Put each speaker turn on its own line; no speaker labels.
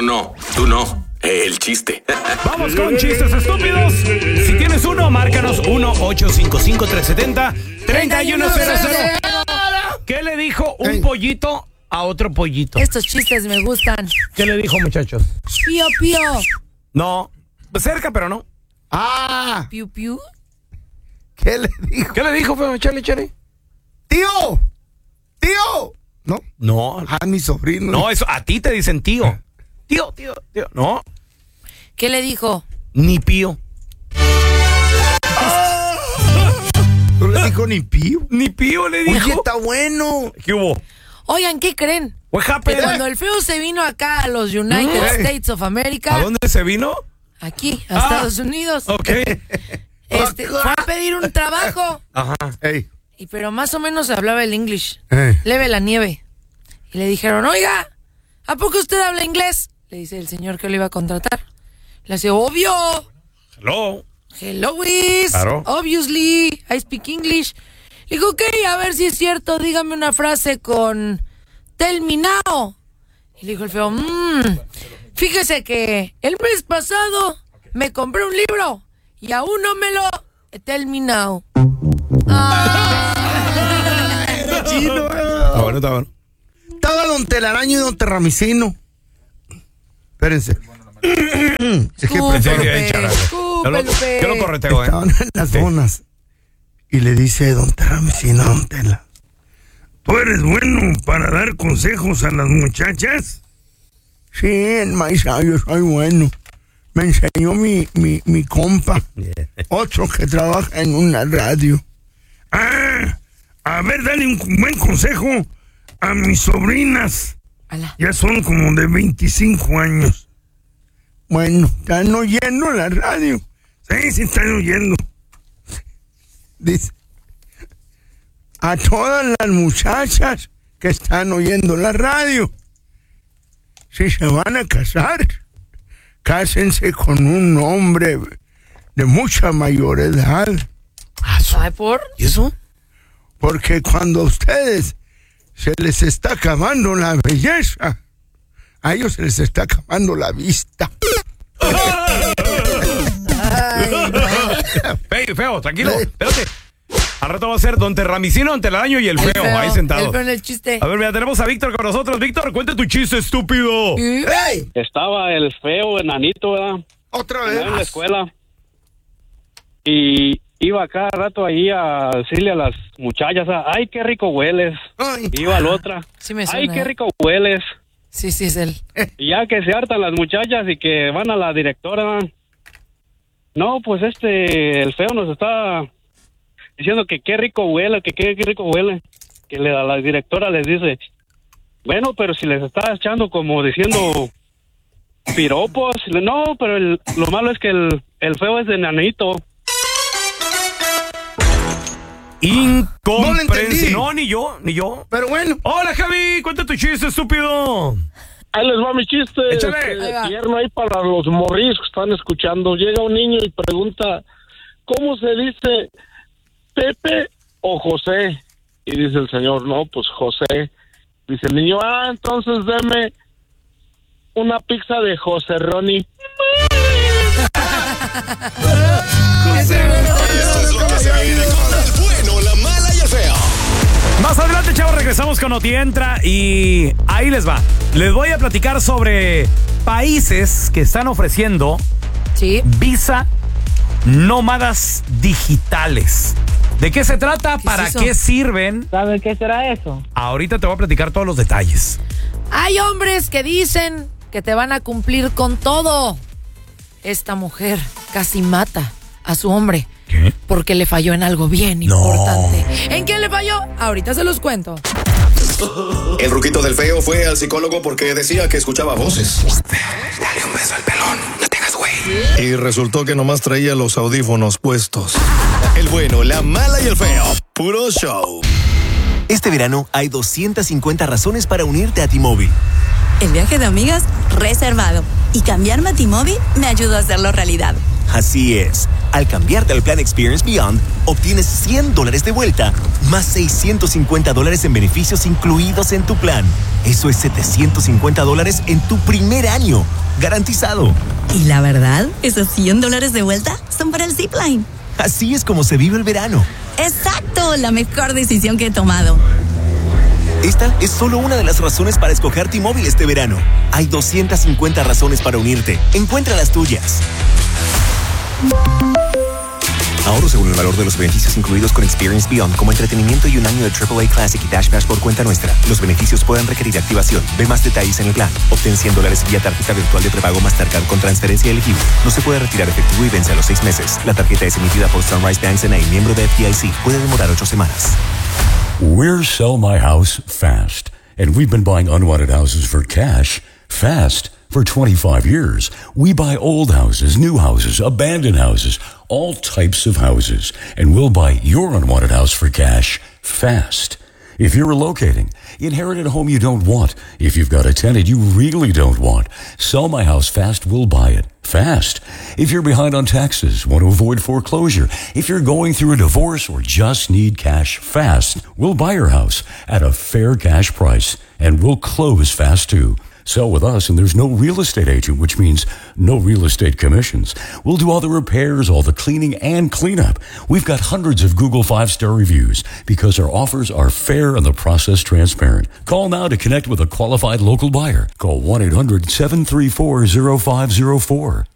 no, tú no. El chiste.
Vamos con chistes estúpidos. Si tienes uno, márcanos 1-855-370-3100. ¿Qué le dijo un pollito a otro pollito?
Estos chistes me gustan.
¿Qué le dijo, muchachos?
Pío, pío.
No, cerca, pero no.
Piu, piu.
¿Qué le dijo?
¿Qué le dijo, feo? Chale.
¡Tío! ¿No?
No.
A mi sobrino.
No, eso, a ti te dicen tío. Tío. No.
¿Qué le dijo?
Ni pío.
¿No le dijo ni pío?
Ni pío le dijo.
Oye, está bueno.
¿Qué hubo?
Oigan, ¿qué creen?
What happened?
Cuando el feo se vino acá a los United States of America.
¿A dónde se vino?
Aquí, a Estados Unidos.
Ok.
Fue a pedir un trabajo.
Ajá.
Ey.
Pero más o menos hablaba el English. Leve la nieve. Y le dijeron, oiga, ¿a poco usted habla inglés? Le dice el señor que lo iba a contratar. Le dice, obvio. Hello, is.
Claro.
Obviously, I speak English. Le dijo, ok, a ver si es cierto, dígame una frase con tell me now. Y le dijo el feo, fíjese que el mes pasado me compré un libro y aún no me lo tell me now.
Está bueno. Estaba don Telaraño y don Terramicino. Espérense. Es que
Yo lo correteo,
estaban en las donas. Y le dice don Terramicino a don Tela: ¿tú eres bueno para dar consejos a las muchachas? Sí, maestra, yo soy bueno. Me enseñó mi compa, otro que trabaja en una radio. A ver, dale un buen consejo a mis sobrinas. Ya son como de 25 años. Bueno, ¿están oyendo la radio? Sí, están oyendo. Dice: a todas las muchachas que están oyendo la radio, si se van a casar, cásense con un hombre de mucha mayor edad.
¿Sabe por?
¿Y eso?
Porque cuando a ustedes se les está acabando la belleza, a ellos se les está acabando la vista.
Feo, tranquilo, espérate. Al rato va a ser don Terramicino, don Telaraño y el feo ahí sentados.
El feo en el chiste.
A ver, mira, tenemos a Víctor con nosotros. Víctor, cuenta tu chiste, estúpido.
¡Hey!
Estaba el feo enanito, ¿verdad?
Otra vez.
En la escuela. Y iba cada rato ahí a decirle a las muchachas, ay, qué rico hueles.
Ay.
Iba a la otra,
Sí me suena,
ay, qué rico hueles.
Sí, es él.
Y ya que se hartan las muchachas y que van a la directora, no, pues el feo nos está diciendo que qué rico huele, que qué rico huele. Que la directora les dice, bueno, pero si les está echando como diciendo piropos. No, pero lo malo es que el feo es de enanito.
Incomprensible. No, ni yo.
Pero bueno.
Hola, Javi, cuenta tu chiste, estúpido.
Ahí les va mi chiste.
Échale.
Tierno ahí para los morrillos que están escuchando. Llega un niño y pregunta, ¿cómo se dice Pepe o José? Y dice el señor, no, pues José. Dice el niño, entonces deme una pizza de José Ronnie.
Bueno, la mala y el feo.
Más adelante, chavos, regresamos con Noti Entra y ahí les va. Les voy a platicar sobre países que están ofreciendo visa nómadas digitales. ¿De qué se trata? ¿Para qué sirven?
¿Saben qué será eso?
Ahorita te voy a platicar todos los detalles.
Hay hombres que dicen que te van a cumplir con todo. Esta mujer casi mata a su hombre.
¿Qué?
Porque le falló en algo bien importante. ¿En qué le falló? Ahorita se los cuento.
El ruquito del feo fue al psicólogo porque decía que escuchaba voces. Dale un beso al pelón, no tengas güey. Y resultó que nomás traía los audífonos puestos. El bueno, la mala y el feo. Puro show.
Este verano hay 250 razones para unirte a T-Mobile.
El viaje de amigas reservado. Y cambiarme a T-Mobile me ayudó a hacerlo realidad.
Así es. Al cambiarte al plan Experience Beyond, obtienes $100 de vuelta, más $650 en beneficios incluidos en tu plan. Eso es $750 en tu primer año. Garantizado.
Y la verdad, esos $100 de vuelta son para el Zipline.
Así es como se vive el verano.
¡Exacto! La mejor decisión que he tomado.
Esta es solo una de las razones para escoger T-Mobile este verano. Hay 250 razones para unirte. Encuentra las tuyas. Ahorro según el valor de los beneficios incluidos con Experience Beyond, como entretenimiento y un año de AAA Classic y Dash Pass por cuenta nuestra. Los beneficios pueden requerir activación. Ve más detalles en el plan. Obtén $100 vía tarjeta virtual de prepago Mastercard con transferencia elegible. No se puede retirar efectivo y vence a los 6 meses. La tarjeta es emitida por Sunrise Banks N.A., miembro de FDIC. Puede demorar 8 semanas.
We're Sell My House Fast, and we've been buying unwanted houses for cash fast for 25 years. We buy old houses, new houses, abandoned houses, all types of houses, and we'll buy your unwanted house for cash fast. If you're relocating, inherited a home you don't want, if you've got a tenant you really don't want, Sell My House Fast will buy it fast. If you're behind on taxes, want to avoid foreclosure, if you're going through a divorce or just need cash fast, we'll buy your house at a fair cash price, and we'll close fast too. Sell with us, and there's no real estate agent, which means no real estate commissions. We'll do all the repairs, all the cleaning, and cleanup. We've got hundreds of Google 5-star reviews because our offers are fair and the process transparent. Call now to connect with a qualified local buyer. Call 1-800-734-0504.